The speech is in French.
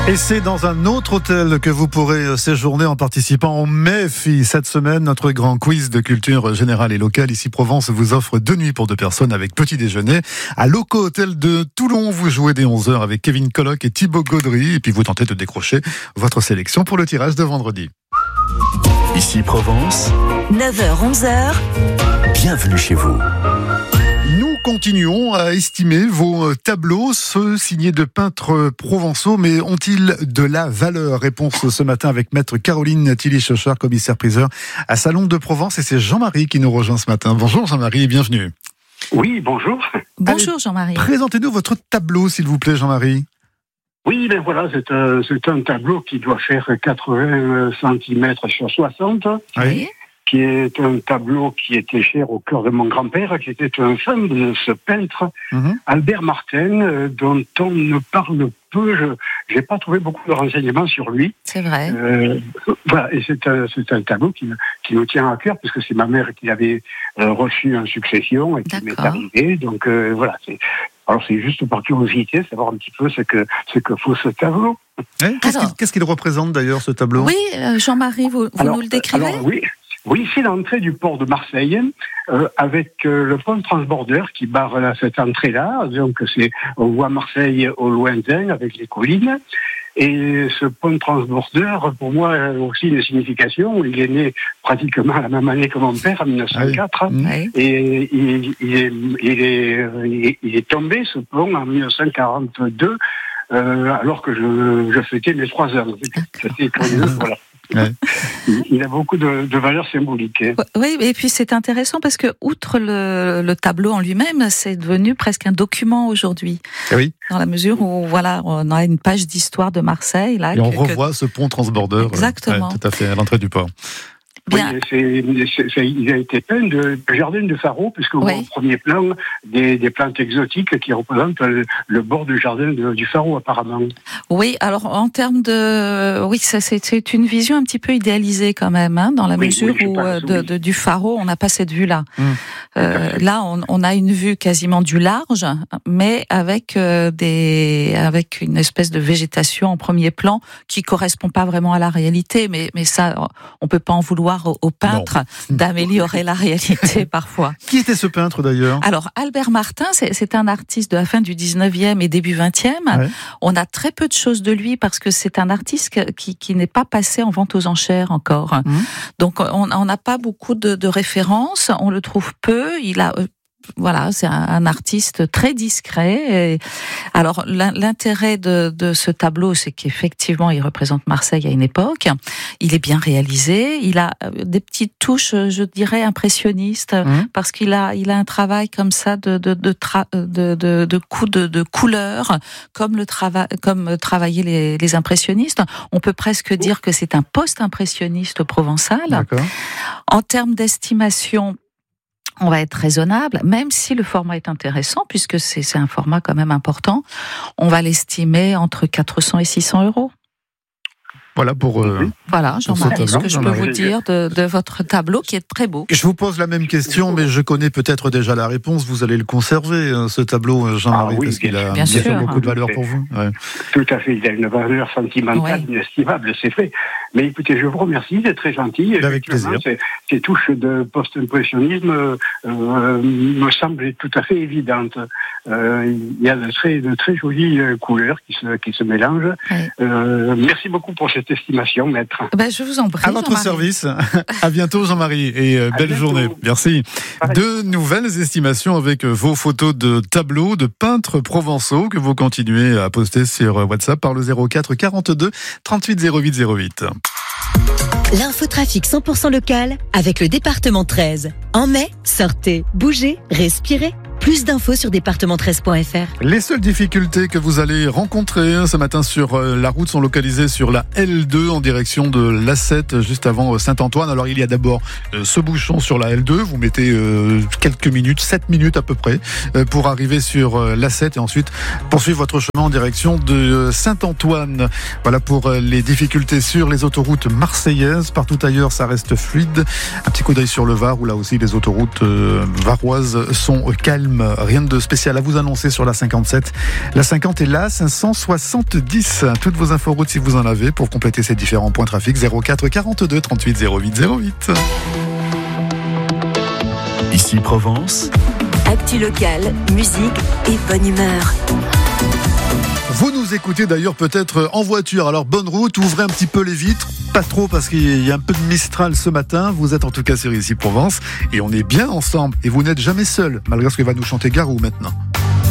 Et c'est dans un autre hôtel que vous pourrez séjourner en participant au MEFI. Cette semaine, notre grand quiz de culture générale et locale ici Provence vous offre 2 nuits pour 2 personnes avec petit déjeuner. À Loco Hôtel de Toulon, vous jouez dès 11h avec Kevin Colloc et Thibaut Gaudry. Et puis vous tentez de décrocher votre sélection pour le tirage de vendredi. Ici Provence, 9h-11h, bienvenue chez vous. Nous continuons à estimer vos tableaux, ceux signés de peintres provençaux, mais ont-ils de la valeur? Réponse ce matin avec maître Caroline Tilly-Chauchard, commissaire-priseur à Salon de Provence. Et c'est Jean-Marie qui nous rejoint ce matin. Bonjour Jean-Marie et bienvenue. Oui, bonjour. Bonjour Jean-Marie. Présentez-nous votre tableau, s'il vous plaît, Jean-Marie. Oui, ben voilà, c'est un tableau qui doit faire 80 cm sur 60. Oui. Qui est un tableau qui était cher au cœur de mon grand-père, qui était un fan de ce peintre, Albert Martin, dont on ne parle peu. Je n'ai pas trouvé beaucoup de renseignements sur lui. C'est vrai. Voilà, et c'est un tableau qui nous tient à cœur, puisque c'est ma mère qui l'avait reçu en succession et qui m'est arrivé. Donc voilà, alors c'est juste par curiosité, savoir un petit peu ce que faut ce tableau. Qu'est-ce qu'il représente d'ailleurs, ce tableau? Oui, Jean-Marie, vous nous le décrivez? Oui, c'est l'entrée du port de Marseille, avec le pont transbordeur qui barre cette entrée-là. Donc on voit Marseille au lointain avec les collines. Et ce pont transbordeur, pour moi, a aussi une signification. Il est né pratiquement à la même année que mon père, en 1904. Et il est tombé, ce pont, en 1942, alors que je fêtais mes 3 ans. C'était curieux, voilà. Ouais. Il a beaucoup de valeurs symboliques. Oui, et puis c'est intéressant parce que, outre le tableau en lui-même, c'est devenu presque un document aujourd'hui. Oui. Dans la mesure où, voilà, on a une page d'histoire de Marseille. Là, et on revoit ce pont transbordeur. Exactement. Tout à fait, à l'entrée du port. Bien. Oui, il a été peint de jardin de Faro, puisqu'on voit au premier plan des plantes exotiques qui représentent le bord du jardin du Faro, apparemment. Oui, alors en termes de... Oui, c'est une vision un petit peu idéalisée quand même, dans la mesure où du Faro, on n'a pas cette vue-là. Là, on a une vue quasiment du large, mais avec une espèce de végétation en premier plan qui correspond pas vraiment à la réalité, mais ça, on peut pas en vouloir au peintre d'améliorer la réalité parfois. Qui était ce peintre d'ailleurs? Alors Albert Martin, c'est un artiste de la fin du 19e et début 20e. Ouais. On a très peu de choses de lui parce que c'est un artiste qui n'est pas passé en vente aux enchères encore. Donc on n'a pas beaucoup de références, on le trouve peu. Voilà, c'est un artiste très discret. Alors, l'intérêt de ce tableau, c'est qu'effectivement, il représente Marseille à une époque. Il est bien réalisé. Il a des petites touches, je dirais, impressionnistes, parce qu'il a un travail comme ça de couleurs, comme travaillaient les impressionnistes. On peut presque dire que c'est un post-impressionniste provençal. D'accord. En termes d'estimation, on va être raisonnable, même si le format est intéressant, puisque c'est un format quand même important. On va l'estimer entre 400 et 600 euros. Voilà pour Jean-Marie, ce que je peux vous dire de votre tableau qui est très beau. Je vous pose la même question, mais je connais peut-être déjà la réponse. Vous allez le conserver, ce tableau, Jean-Marie, parce qu'il a bien sûr beaucoup de valeur pour vous. Ouais. Tout à fait, il a une valeur sentimentale inestimable, c'est fait. Mais écoutez, je vous remercie, c'est très gentil. Avec plaisir. Ces touches de post-impressionnisme me semblent tout à fait évidentes. Il y a de très jolies couleurs qui se mélangent. Merci beaucoup pour cette estimation, maître. Je vous en prie. À votre service. À bientôt, Jean-Marie, et belle journée. Merci. De nouvelles estimations avec vos photos de tableaux de peintres provençaux que vous continuez à poster sur WhatsApp par le 04 42 38 08 08. L'infotrafic 100% local avec le département 13. En mai, sortez, bougez, respirez. Plus d'infos sur département13.fr. Les seules difficultés que vous allez rencontrer ce matin sur la route sont localisées sur la L2 en direction de l'A7 juste avant Saint-Antoine. Alors il y a d'abord ce bouchon sur la L2. Vous mettez quelques minutes, 7 minutes à peu près, pour arriver sur l'A7 et ensuite poursuivre votre chemin en direction de Saint-Antoine. Voilà pour les difficultés sur les autoroutes marseillaises. Partout ailleurs, ça reste fluide. Un petit coup d'œil sur le Var où là aussi les autoroutes varoises sont calmes. calme, rien de spécial à vous annoncer sur la 57. La 50 est là, 570. Toutes vos infos routes si vous en avez pour compléter ces différents points trafic. 04 42 38 08 08. Ici Provence. Actu locale, musique et bonne humeur. Vous nous écoutez d'ailleurs peut-être en voiture, alors bonne route, ouvrez un petit peu les vitres, pas trop parce qu'il y a un peu de Mistral ce matin, vous êtes en tout cas sur Ici Provence et on est bien ensemble et vous n'êtes jamais seul malgré ce que va nous chanter Garou maintenant.